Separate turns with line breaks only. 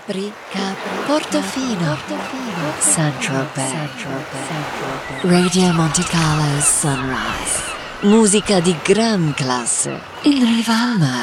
Portofino, Saint-Tropez, Radio Monte Carlo Sunrise. Musica di gran classe in riva al mare.